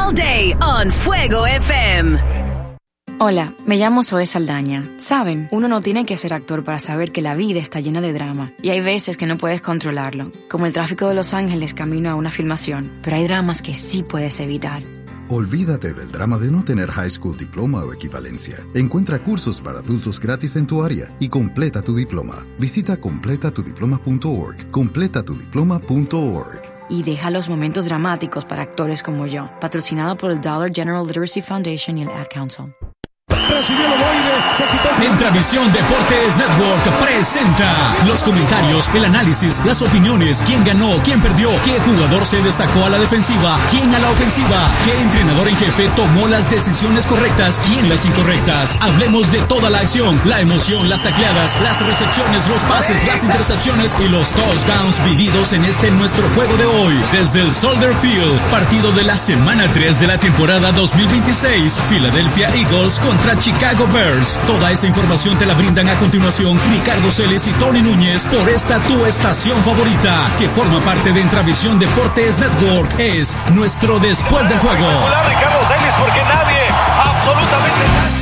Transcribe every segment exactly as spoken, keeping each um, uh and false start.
all day on Fuego F M. Hola, me llamo Zoe Saldaña. Saben, uno no tiene que ser actor para saber que la vida está llena de drama. Y hay veces que no puedes controlarlo, como el tráfico de Los Ángeles camino a una filmación. Pero hay dramas que sí puedes evitar. Olvídate del drama de no tener high school diploma o equivalencia. Encuentra cursos para adultos gratis en tu área y completa tu diploma. Visita completa tu diploma punto org. completa tu diploma punto org. Y deja los momentos dramáticos para actores como yo. Patrocinado por el Dollar General Literacy Foundation y el Ad Council. Recibió el ovoide, se quitó. Entravisión Deportes Network presenta los comentarios, el análisis, las opiniones, quién ganó, quién perdió, qué jugador se destacó a la defensiva, quién a la ofensiva, qué entrenador en jefe tomó las decisiones correctas, quién las incorrectas. Hablemos de toda la acción, la emoción, las tacleadas, las recepciones, los pases, las intercepciones y los touchdowns vividos en este nuestro juego de hoy. Desde el Soldier Field, partido de la semana tres de la temporada dos mil veintiséis, Philadelphia Eagles contra Chicago Bears. Toda esa información te la brindan a continuación Ricardo Celis y Tony Núñez por esta tu estación favorita, que forma parte de Entravisión Deportes Network. Es nuestro Después del Juego. Ricardo Celis, porque nadie, absolutamente nadie.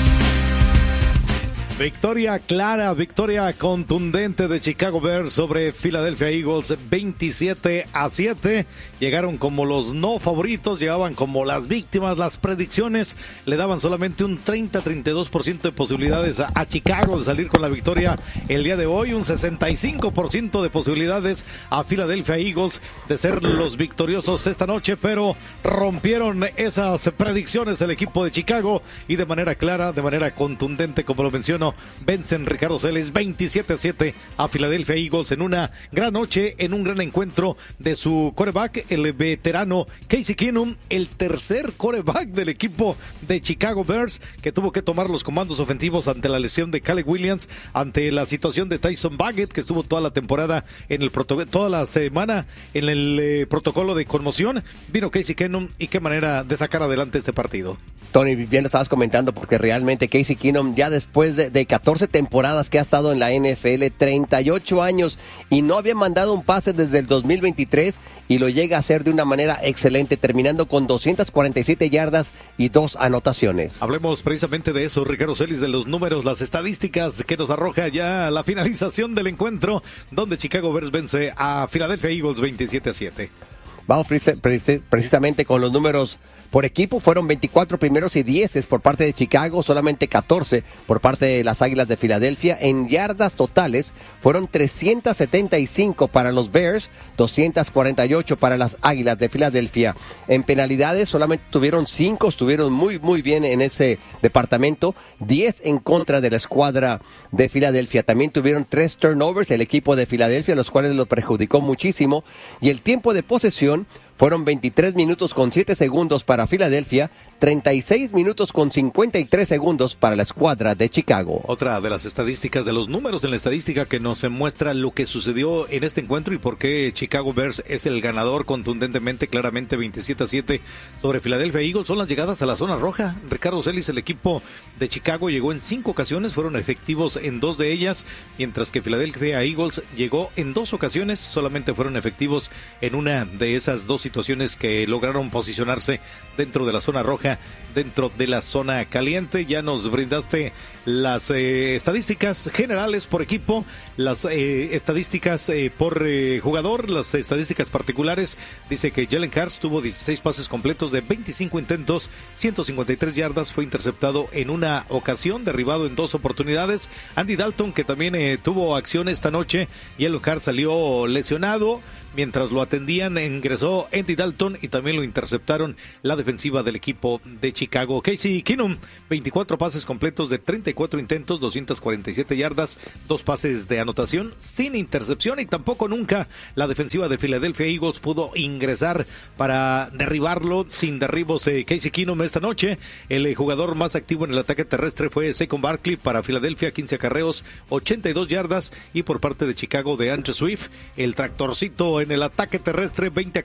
Victoria clara, victoria contundente de Chicago Bears sobre Philadelphia Eagles, veintisiete a siete. Llegaron como los no favoritos, llegaban como las víctimas. Las predicciones le daban solamente un treinta a treinta y dos por ciento de posibilidades a, a Chicago de salir con la victoria el día de hoy, un sesenta y cinco por ciento de posibilidades a Philadelphia Eagles de ser los victoriosos esta noche, pero rompieron esas predicciones el equipo de Chicago y de manera clara, de manera contundente, como lo menciono, vencen Ricardo Celes veintisiete a siete a Philadelphia Eagles en una gran noche, en un gran encuentro de su quarterback, el veterano Casey Keenum, el tercer quarterback del equipo de Chicago Bears, que tuvo que tomar los comandos ofensivos ante la lesión de Caleb Williams, ante la situación de Tyson Bagent, que estuvo toda la temporada en el protocolo, toda la semana en el eh, protocolo de conmoción. Vino Casey Keenum y qué manera de sacar adelante este partido. Tony, bien lo estabas comentando, porque realmente Casey Keenum, ya después de, de catorce temporadas que ha estado en la N F L, treinta y ocho años, y no había mandado un pase desde el dos mil veintitrés, y lo llega a hacer de una manera excelente, terminando con doscientas cuarenta y siete yardas y dos anotaciones. Hablemos precisamente de eso, Ricardo Celis, de los números, las estadísticas que nos arroja ya la finalización del encuentro, donde Chicago Bears vence a Philadelphia Eagles veintisiete a siete. Vamos precisamente con los números por equipo. Fueron veinticuatro primeros y dieces por parte de Chicago, solamente catorce por parte de las Águilas de Filadelfia. En yardas totales fueron trescientas setenta y cinco para los Bears, doscientas cuarenta y ocho para las Águilas de Filadelfia. En penalidades solamente tuvieron cinco, estuvieron muy muy bien en ese departamento, diez en contra de la escuadra de Filadelfia. También tuvieron tres turnovers el equipo de Filadelfia, los cuales lo perjudicó muchísimo, y el tiempo de posesión fueron veintitrés minutos con siete segundos para Filadelfia, treinta y seis minutos con cincuenta y tres segundos para la escuadra de Chicago. Otra de las estadísticas, de los números en la estadística que nos muestra lo que sucedió en este encuentro y por qué Chicago Bears es el ganador contundentemente, claramente veintisiete a siete sobre Philadelphia Eagles, son las llegadas a la zona roja. Ricardo Celis, el equipo de Chicago llegó en cinco ocasiones, fueron efectivos en dos de ellas, mientras que Philadelphia Eagles llegó en dos ocasiones, solamente fueron efectivos en una de esas dos situaciones que lograron posicionarse dentro de la zona roja, dentro de la zona caliente. Ya nos brindaste las eh, estadísticas generales por equipo, las eh, estadísticas eh, por eh, jugador, las estadísticas particulares. Dice que Jalen Hurts tuvo dieciséis pases completos de veinticinco intentos, ciento cincuenta y tres yardas, fue interceptado en una ocasión, derribado en dos oportunidades. Andy Dalton, que también eh, tuvo acción esta noche, Jalen Hurts salió lesionado. Mientras lo atendían, ingresó Andy Dalton y también lo interceptaron la defensiva del equipo de Chicago. Casey Keenum, veinticuatro pases completos de treinta y cuatro intentos, doscientas cuarenta y siete yardas, dos pases de anotación sin intercepción, y tampoco nunca la defensiva de Philadelphia Eagles pudo ingresar para derribarlo. Sin derribos eh, Casey Keenum esta noche. El eh, jugador más activo en el ataque terrestre fue Saquon Barkley para Filadelfia, quince acarreos, ochenta y dos yardas, y por parte de Chicago de Andrew Swift, el tractorcito en el ataque terrestre, veinte acarreos,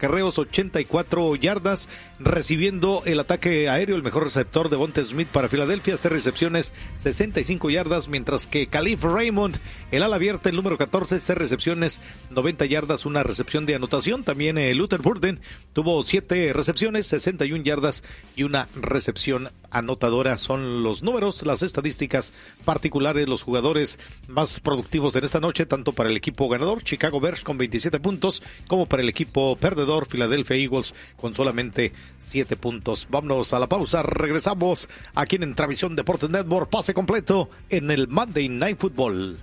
ochenta y cuatro yardas, recibiendo el ataque aéreo, el mejor receptor de Devonta Smith para Filadelfia, seis recepciones, sesenta y cinco yardas, mientras que Khalif Raymond, el ala abierta, el número catorce, seis recepciones, noventa yardas, una recepción de anotación. También eh, Luther Burden tuvo siete recepciones, sesenta y una yardas y una recepción anotadora. Son los números, las estadísticas particulares, los jugadores más productivos en esta noche, tanto para el equipo ganador, Chicago Bears, con veintisiete puntos, como para el equipo perdedor, Philadelphia Eagles, con solamente siete puntos. Vámonos a la pausa, regresamos aquí en Entravisión Deportes Network, pase completo en el Monday Night Football.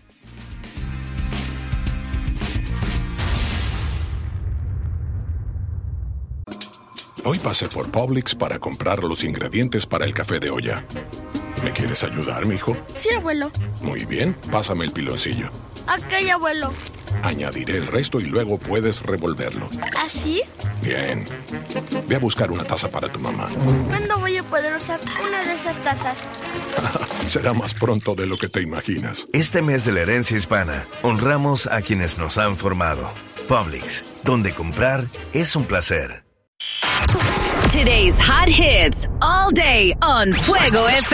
Hoy pasé por Publix para comprar los ingredientes para el café de olla. ¿Me quieres ayudar, mijo? Sí, abuelo. Muy bien, pásame el piloncillo. Ok, abuelo. Añadiré el resto y luego puedes revolverlo. ¿Así? Bien. Ve a buscar una taza para tu mamá. ¿Cuándo voy a poder usar una de esas tazas? Será más pronto de lo que te imaginas. Este mes de la herencia hispana, honramos a quienes nos han formado. Publix, donde comprar es un placer. Today's hot hits all day on Fuego F M.